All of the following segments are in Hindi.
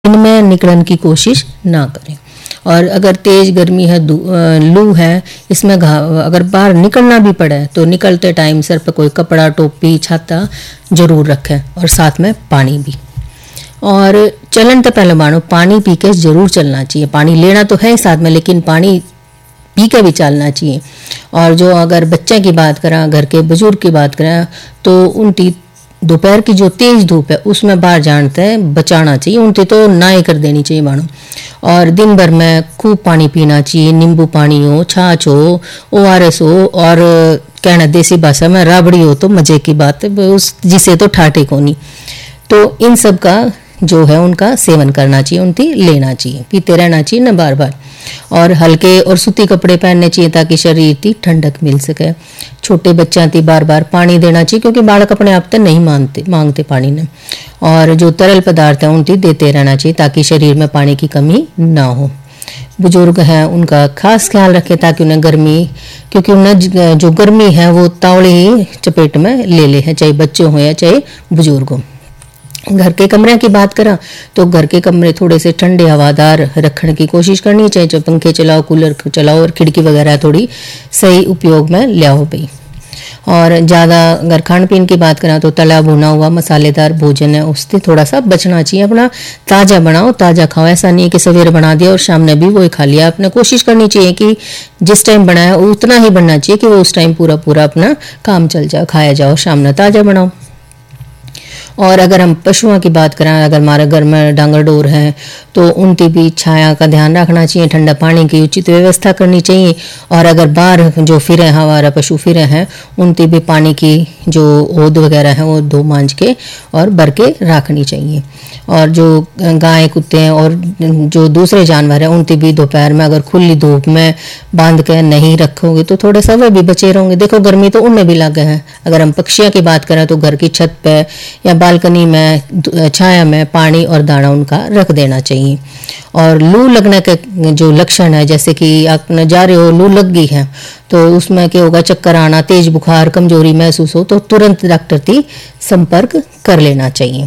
इनमें निकलने की कोशिश ना करें। और अगर तेज गर्मी है, लू है, इसमें अगर बाहर निकलना भी पड़े तो निकलते टाइम सर पे कोई कपड़ा, टोपी, छाता जरूर रखें और साथ में पानी भी। और चलन तो पहले मानो पानी पी के जरूर चलना चाहिए। पानी लेना तो है साथ में, लेकिन पानी पी के भी चलना चाहिए। और जो अगर बच्चे की बात करें, घर के बुजुर्ग की बात करें, तो उनकी दोपहर की जो तेज धूप है उसमें बाहर जानते हैं बचाना चाहिए, उनकी तो ना ही कर देनी चाहिए मानो। और दिन भर में खूब पानी पीना चाहिए, नींबू पानी हो, छाछ हो, ORS हो, और कहना देसी भाषा में राबड़ी हो तो मजे की बात है, उस जिसे तो ठाटे को नहीं। तो इन सब का जो है उनका सेवन करना चाहिए, उनकी लेना चाहिए, पीते रहना चाहिए ना बार बार। और हल्के और सूती कपड़े पहनने चाहिए ताकि शरीर की ठंडक मिल सके। छोटे बच्चों की बार बार पानी देना चाहिए, क्योंकि बालक अपने आप तक नहीं मांगते पानी ने। और जो तरल पदार्थ है उनकी देते रहना चाहिए ताकि शरीर में पानी की कमी ना हो। बुजुर्ग हैं उनका खास ख्याल रखें ताकि उन्हें गर्मी, क्योंकि उन्हें जो गर्मी है वो तावड़े ही चपेट में ले ले है, चाहे बच्चे हों या चाहे बुजुर्ग हों। घर के कमरे की बात करा तो घर के कमरे थोड़े से ठंडे हवादार रखने की कोशिश करनी चाहिए, चाहे पंखे चलाओ, कूलर चलाओ, और खिड़की वगैरह थोड़ी सही उपयोग में लियाओ भाई। और ज़्यादा अगर खान पीन की बात करें तो तला भुना हुआ मसालेदार भोजन है उससे थोड़ा सा बचना चाहिए। अपना ताज़ा बनाओ, ताज़ा खाओ। ऐसा नहीं है कि सवेरे बना दिया और शाम ने भी वही खा लिया। आपने कोशिश करनी चाहिए कि जिस टाइम बनाया उतना ही बनना चाहिए कि वो उस टाइम पूरा पूरा अपना काम चल जाए, खाया जाओ, शाम ने ताज़ा बनाओ। और अगर हम पशुओं की बात करें, अगर हमारे घर में डांगर डोर हैं तो उनकी भी छाया का ध्यान रखना चाहिए, ठंडा पानी की उचित व्यवस्था करनी चाहिए। और अगर बाहर जो फिरे हैं, हमारा पशु फिरे हैं, उनकी भी पानी की जो ओद वगैरह है वो धो मांझ के और भर के रखनी चाहिए। और जो गाय, कुत्ते हैं और जो दूसरे जानवर हैं उनकी भी दोपहर में अगर खुली धूप में बांध के नहीं रखोगे तो थोड़े सा वे भी बचे रहेंगे। देखो गर्मी तो उनमें भी लगे हैं। अगर हम पक्षियों की बात करें तो घर की छत पे या बालकनी में छाया में पानी और दाना उनका रख देना चाहिए। और लू लगने के जो लक्षण है, जैसे कि आप जा रहे हो, लू लग गई है तो उसमें क्या होगा, चक्कर आना, तेज बुखार, कमजोरी महसूस हो तो तुरंत डॉक्टर की संपर्क कर लेना चाहिए।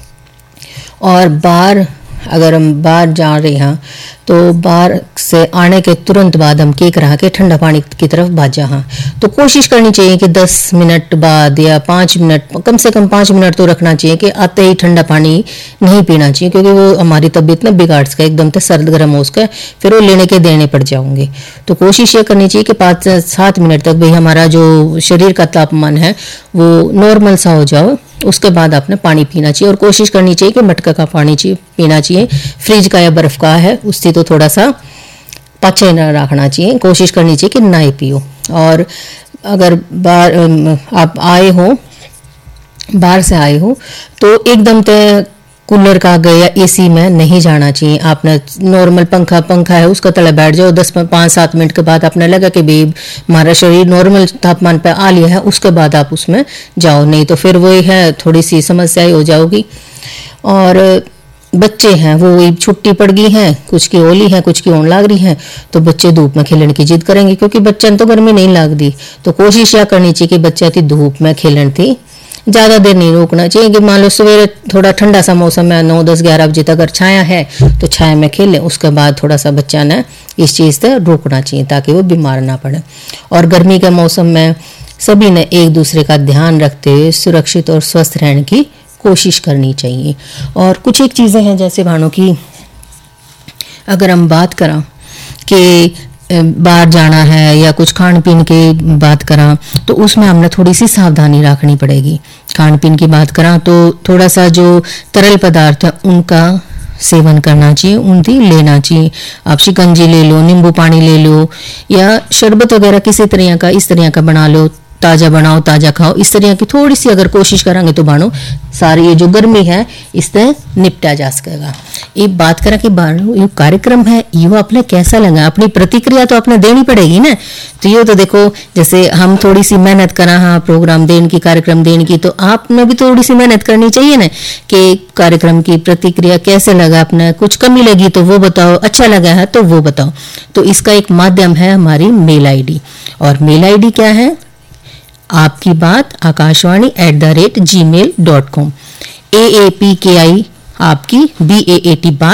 और बाहर अगर हम बाहर जा रहे हैं तो बाहर से आने के तुरंत बाद हम केक रहा के ठंडा पानी की तरफ भाजा। हाँ, तो कोशिश करनी चाहिए कि 10 मिनट बाद या 5 मिनट, कम से कम 5 मिनट तो रखना चाहिए कि आते ही ठंडा पानी नहीं पीना चाहिए, क्योंकि वो हमारी तबीयत में बिगाड़ सके, एकदम से सर्द गर्म हो सके, फिर वो लेने के देने पड़ जाओगे। तो कोशिश ये करनी चाहिए कि 5 से 7 मिनट तक भाई हमारा जो शरीर का तापमान है वो नॉर्मल सा हो जाओ, उसके बाद आपने पानी पीना चाहिए। और कोशिश करनी चाहिए कि मटका का पानी पीना चाहिए, फ्रिज का या बर्फ का है उससे तो थोड़ा सा पचे न रखना चाहिए, कोशिश करनी चाहिए कि ना ही पियो। और अगर आप आए हो, बाहर से आए हो तो एकदम से कूलर का गए या AC में नहीं जाना चाहिए। आपने नॉर्मल पंखा है उसका तले बैठ जाओ, 5-7 मिनट के बाद आपने लगा कि भाई हमारा शरीर नॉर्मल तापमान पे आ लिया है, उसके बाद आप उसमें जाओ, नहीं तो फिर वही है थोड़ी सी समस्या हो जाओगी। और बच्चे हैं वो छुट्टी पड़ गई है, कुछ की होली है, कुछ की होने लग रही है, तो बच्चे धूप में खेलने की जिद करेंगे, क्योंकि बच्चन तो गर्मी नहीं लगती। तो कोशिश यह करनी चाहिए कि बच्चा थी धूप में खेलने थी ज़्यादा देर नहीं रोकना चाहिए। कि मान लो सवेरे थोड़ा ठंडा सा मौसम है, 9, 10, 11 बजे तक अगर छाया है तो छाया में खेलें, उसके बाद थोड़ा सा बच्चा ने इस चीज़ से रोकना चाहिए ताकि वो बीमार ना पड़े। और गर्मी के मौसम में सभी ने एक दूसरे का ध्यान रखते हुए सुरक्षित और स्वस्थ रहने की कोशिश करनी चाहिए। और कुछ एक चीज़ें हैं जैसे भानों की अगर हम बात करें कि बाहर जाना है या कुछ खान पीन की बात करा तो उसमें हमने थोड़ी सी सावधानी रखनी पड़ेगी। खान पीन की बात करा तो थोड़ा सा जो तरल पदार्थ है उनका सेवन करना चाहिए, उनकी लेना चाहिए। आप शिकंजी ले लो, नींबू पानी ले लो या शरबत वगैरह किसी तरह का इस तरह का बना लो, ताज़ा बनाओ, ताज़ा खाओ, इस तरह की थोड़ी सी अगर कोशिश करेंगे तो बानो सारी ये जो गर्मी है इससे निपटा जा सकेगा। एक बात करें कि बानो ये कार्यक्रम है यो आपने कैसा लगा, अपनी प्रतिक्रिया तो आपने देनी पड़ेगी ना। तो ये तो देखो जैसे हम थोड़ी सी मेहनत करा हाँ प्रोग्राम देने की, कार्यक्रम देने की, तो आपने भी थोड़ी सी मेहनत करनी चाहिए ना कि कार्यक्रम की प्रतिक्रिया कैसे लगा, आपने कुछ कमी लगी तो वो बताओ, अच्छा लगा है तो वो बताओ। तो इसका एक माध्यम है हमारी मेल ID। और मेल ID क्या है, आपकी बात आकाशवाणी @gmail.com। AAPKI आपकी BAAT बात